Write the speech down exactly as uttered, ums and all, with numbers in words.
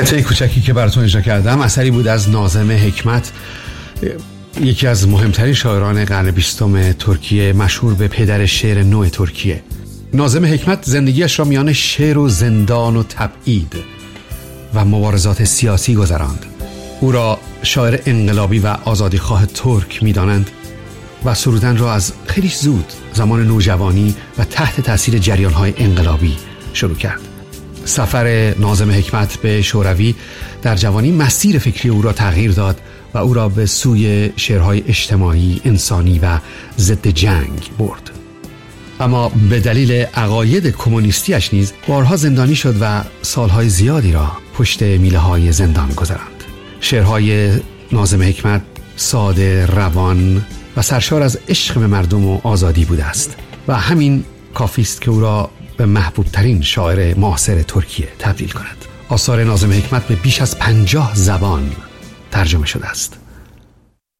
قطعه کوچکی که براتون اجرا کردم اثری بود از ناظم حکمت، یکی از مهمترین شاعران قرن بیستم ترکیه، مشهور به پدر شعر نو ترکیه. ناظم حکمت زندگیش را میان شعر و زندان و تبعید و مبارزات سیاسی گذراند. او را شاعر انقلابی و آزادیخواه ترک می‌دانند و سرودن را از خیلی زود زمان نوجوانی و تحت تاثیر جریان‌های انقلابی شروع کرد. سفر ناظم حکمت به شوروی در جوانی مسیر فکری او را تغییر داد و او را به سوی شعرهای اجتماعی، انسانی و ضد جنگ برد. اما به دلیل عقاید کمونیستیش نیز بارها زندانی شد و سالهای زیادی را پشت میله‌های زندان گذراند. شعرهای ناظم حکمت ساده، روان و سرشار از عشق به مردم و آزادی بوده است و همین کافی است که او را به محبوب ترین شاعر معاصر ترکیه تبدیل کند. آثار ناظم حکمت به بیش از پنجاه زبان ترجمه شده است.